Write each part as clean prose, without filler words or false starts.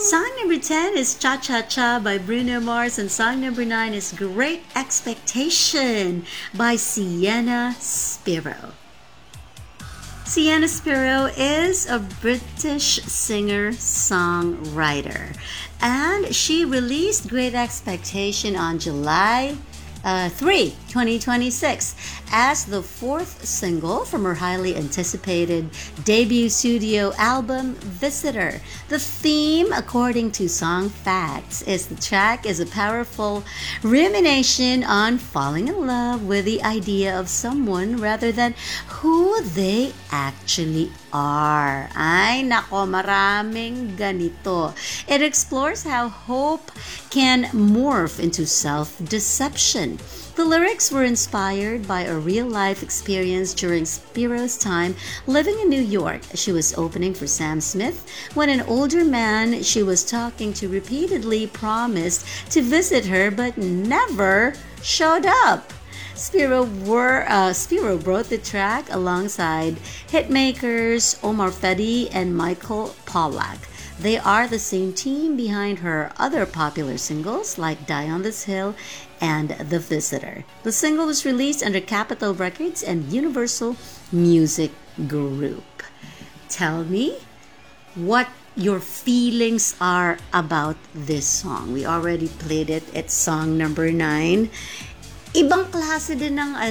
Song number 10 is Cha Cha Cha by Bruno Mars, and song number 9 is Great Expectation by Sienna Spiro. Sienna Spiro is a British singer-songwriter, and she released Great Expectation on July 3, 2026 as the fourth single from her highly anticipated debut studio album, Visitor. The theme, according to Song Facts, is the track is a powerful rumination on falling in love with the idea of someone rather than who they actually are. Ay, nako, maraming ganito. It explores how hope can morph into self-deception. The lyrics were inspired by a real-life experience during Spiro's time living in New York. She was opening for Sam Smith when an older man she was talking to repeatedly promised to visit her but never showed up. Spiro wrote the track alongside hitmakers Omar Fedi and Michael Pollack. They are the same team behind her other popular singles like Die on This Hill and The Visitor. The single was released under Capitol Records and Universal Music Group. Tell me what your feelings are about this song. We already played it. It's song number 9. Ibang klase din ng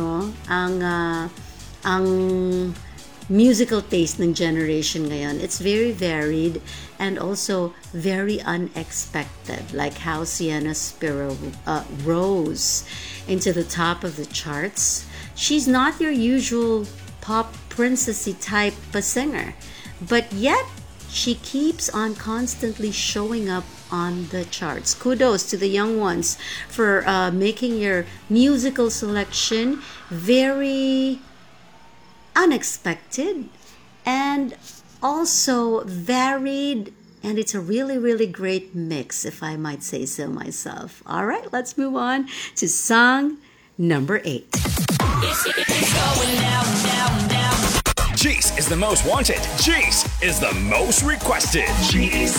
ang musical taste ng generation ngayon. It's very varied and also very unexpected, like how Sienna Spiro rose into the top of the charts. She's not your usual pop princessy type singer, but yet she keeps on constantly showing up on the charts. Kudos to the young ones for making your musical selection very unexpected and also varied, and it's a really, really great mix, if I might say so myself. All right, let's move on to song number 8. Jace is the most wanted. Jace is the most requested. Jace.